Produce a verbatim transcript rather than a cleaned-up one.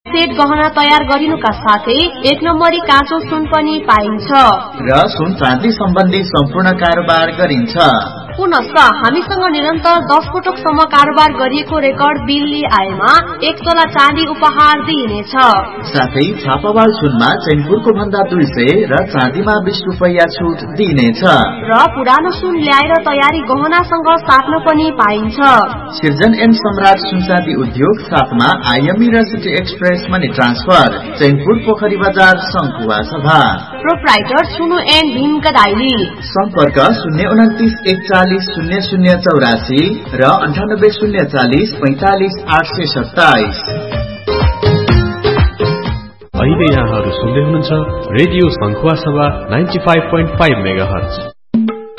Set गहना तयार गरिनुका साथै एक नम्बरी काँचो सुन पनि पाइन्छ र सुन चाँदी सम्बन्धी सम्पूर्ण कारोबार गरिन्छ। पुनश्च हामीसँग निरन्तर दस पटकसम्म कारोबार गरिएको रेकर्ड बिल्ली आएमा एक तोला चाँदी उपहार दिइनेछ। साथै छापावाल सुनमा चैनपुरको भन्दा दुई सय र चाँदीमा बीस रुपैयाँ छुट दिइनेछ र पुरानो सुन ल्याएर तयारी गहनासँग साट्न पनि पाइन्छ। सिर्जन एन्ड सम्राट सुनचाँदी उद्योग साथमा आइएमई र city express money transfer Chainpur पोखरी बजार सङ्कुवा सभा। प्रोप्राइटर सुनु एन्ड भीम गदाइली। सम्पर्क शून्य उन्तिस एकचालिस शून्य शून्य चौरासी र अन्ठानब्बे शून्य चालिस पैंतालिस आठ सय सत्ताइस। अहिले यहाँहरू सुन्दै हुनुहुन्छ रेडियो सङ्खुवा सभा ninety five point five mega hertz.